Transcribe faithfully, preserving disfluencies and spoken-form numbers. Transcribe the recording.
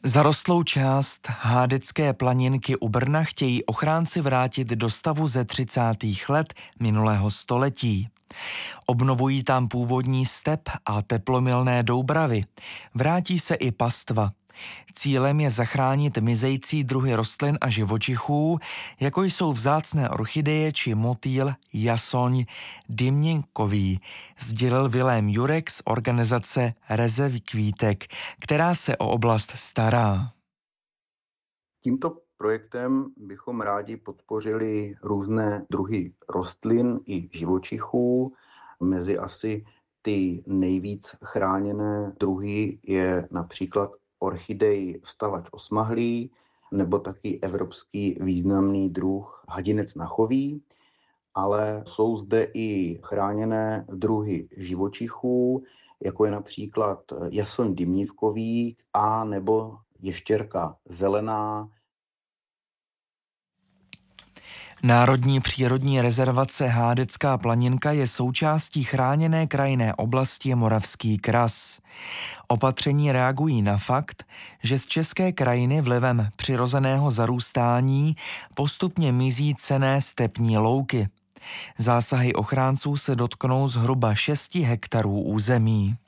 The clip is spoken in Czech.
Zarostlou část Hádecké planinky u Brna chtějí ochránci vrátit do stavu ze třicátých let minulého století. Obnovují tam původní step a teplomilné doubravy. Vrátí se i pastva. Cílem je zachránit mizející druhy rostlin a živočichů, jako jsou vzácné orchideje či motýl jasoň dymněnkový, sdělil Vilém Jurek z organizace Rezervy kvítek, která se o oblast stará. Tímto projektem bychom rádi podpořili různé druhy rostlin i živočichů. Mezi asi ty nejvíc chráněné druhy je například orchidej vstavač osmahlý nebo taky evropský významný druh hadinec nachový, ale jsou zde i chráněné druhy živočichů, jako je například jason dymnívkový a nebo ještěrka zelená. Národní přírodní rezervace Hádecká planinka je součástí chráněné krajinné oblasti Moravský kras. Opatření reagují na fakt, že z české krajiny vlivem přirozeného zarůstání postupně mizí cenné stepní louky. Zásahy ochránců se dotknou zhruba šesti hektarů území.